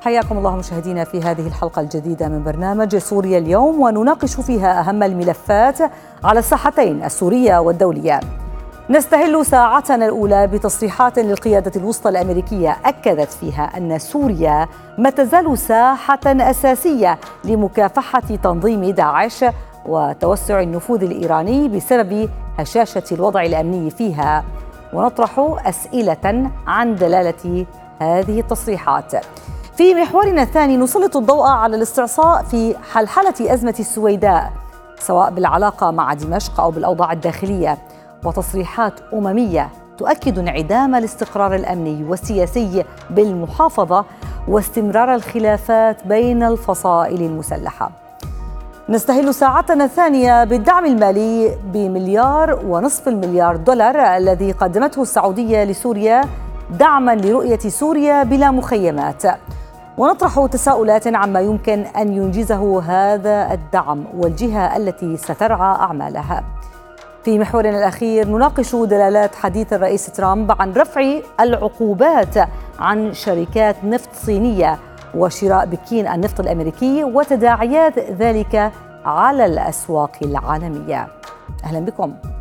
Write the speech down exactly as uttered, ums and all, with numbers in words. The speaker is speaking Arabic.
حياكم الله مشاهدينا في هذه الحلقة الجديدة من برنامج سوريا اليوم، ونناقش فيها أهم الملفات على الساحتين السورية والدولية. نستهل ساعتنا الأولى بتصريحات للقيادة الوسطى الأمريكية أكدت فيها أن سوريا ما تزال ساحة أساسية لمكافحة تنظيم داعش وتوسع النفوذ الإيراني بسبب هشاشة الوضع الأمني فيها، ونطرح أسئلة عن دلالة هذه التصريحات. في محورنا الثاني نسلط الضوء على الاستعصاء في حلحلة أزمة السويداء، سواء بالعلاقة مع دمشق أو بالأوضاع الداخلية، وتصريحات أممية تؤكد انعدام الاستقرار الأمني والسياسي بالمحافظة واستمرار الخلافات بين الفصائل المسلحة. نستهل ساعتنا الثانية بالدعم المالي بمليار ونصف المليار دولار الذي قدمته السعودية لسوريا دعما لرؤية سوريا بلا مخيمات، ونطرح تساؤلات عما يمكن أن ينجزه هذا الدعم والجهة التي سترعى أعمالها. في محورنا الأخير نناقش دلالات حديث الرئيس ترامب عن رفع العقوبات عن شركات نفط صينية وشراء بكين النفط الأمريكي وتداعيات ذلك على الأسواق العالمية. أهلا بكم.